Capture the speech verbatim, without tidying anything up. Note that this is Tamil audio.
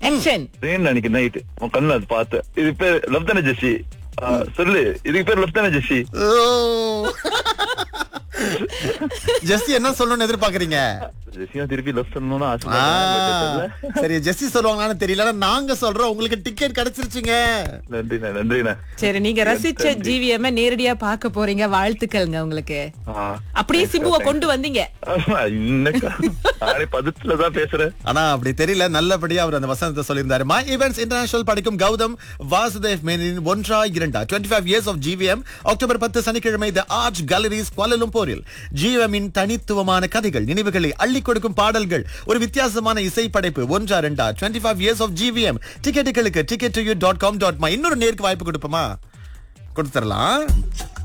ஆக்ஷன். ட்ரெயின்ல அன்னைக்கு நைட் உன் கண்ணு அது பார்த்தேன். இது பேர் லவ் தானே ஜெஸ்ஸி? சொல்லு, இதுக்கு பேர் லவ் தானே ஜெஸ்ஸி? ஜெஸ்ஸி என்ன சொல்லணும்னு எதிர்பார்க்கறீங்க? ஜெஸ்ஸியா திருப்பி லவ் சொல்லணும்னு ஆசை. சரி, ஜெஸ்ஸி சொல்லுவாங்களான்னு தெரியல, நாங்க சொல்றோம். உங்களுக்கு டிக்கெட் கிடைச்சிருச்சுங்க. நன்றிண்ணா, நன்றிண்ணா. சரி, நீங்க ரசிச்ச ஜிவிஎம் நேரடியா பார்க்க போறீங்க. வாழ்த்துக்கள்ங்க உங்களுக்கு. அப்படியே சிம்புவை கொண்டு வந்தீங்க. பதத்துலதான் பேசுறேன். ஆனா அப்படி தெரியல, நல்லபடியா அவர் அந்த வசனத்தை சொல்லியிருந்தாரு. மை ஈவென்ட்ஸ் இன்டர்நேஷனல் படிக்கும் கௌதம் வாசுதேவ் மேனின் ஒன்றா இரண்டா twenty five years of GVM October பத்து சனிக்கிழமை தி ஆர்ச் கேலரிஸ் குவாலாலம்பூரில் ஜிவிஎம்மின் தனித்துவமான கதைகள், நினைவுகளை அள்ளி கொடுக்கும் பாடல்கள், ஒரு வித்தியாசமான இசை படைப்பு. ஒன்றா ரெண்டா twenty five years of GVM. டிக்கெட்டுகளுக்கு ticket to you dot com dot my. இன்னொரு நேருக்கு வாய்ப்பு கொடுப்போமா? கொடுத்துடலாம்.